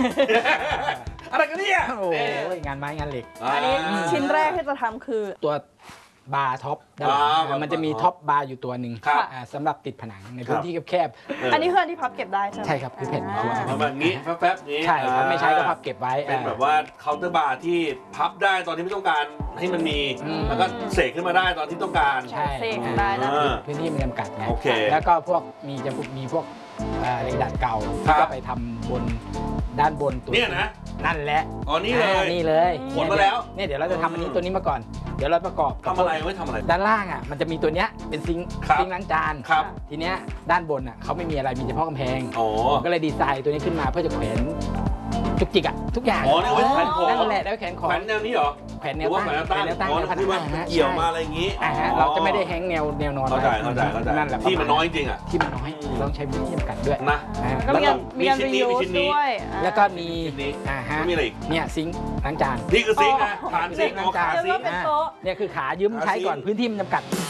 อะไรกันเนี่ยโอ้ยงานไม้งานเหล็กอันนี้ชิ้นแรกที่จะทำคือตัวบาร์ท็อปด้านหลังมันจะมีท็อปบาร์อยู่ตัวหนึ่งสำหรับติดผนังในพื้นที่แคบๆอันนี้คืออันที่พับเก็บได้ใช่ไหมใช่ครับคือแผ่นแบบนี้แป๊บๆนี้ใช่ครับไม่ใช้ก็พับเก็บไว้เป็นแบบว่าเคาน์เตอร์บาร์ที่พับได้ตอนที่ไม่ต้องการให้มันมีแล้วก็เสกขึ้นมาได้ตอนที่ต้องการใช่เสกได้นะพื้นที่มันจำกัดไงแล้วก็พวกมีพวกเหล็กดัดเก่าที่ก็ไปทำบนด้านบนตัวเนี่ยนะนั่นแหละอ๋อนี่เลยขนมาแล้วเนี่ยเดี๋ยวเราจะทำอันนี้ตัวนี้มาก่อนเดี๋ยวเราประกอบทำอะไรไว้ทำอะไรด้านล่างอ่ะมันจะมีตัวเนี้ยเป็นซิงค์ล้างจานทีเนี้ยด้านบนอ่ะเขาไม่มีอะไรมีเฉพาะกำแพงก็เลยดีไซน์ตัวนี้ขึ้นมาเพื่อจะแขวนจุกจิกอ่ะทุกอย่างอ๋อนี่ไว้แขวนของนั่นแหละแล้วแขวนของแขวนแนวนี้เหรอแขวนแนวตั้งที่ว่าเกี่ยวมาอะไรอย่างงี้เราจะไม่ได้แฮงแนวนอนเข้าใจนั่นแหละที่มันน้อยจริงอ่ะที่มันน้อยต้องใช้พื้นที่จำกัดด้วยนะแล้วก็มีชิ้นนี้ด้วยแล้วก็มีมีอะไรอีกเนี่ยซิงค์ล้างจานนี่คือซิงค์นะฐานซิงค์ขาซิงค์เนี่ยคือขายืมใช้ก่อนพื้นที่มันจำกัด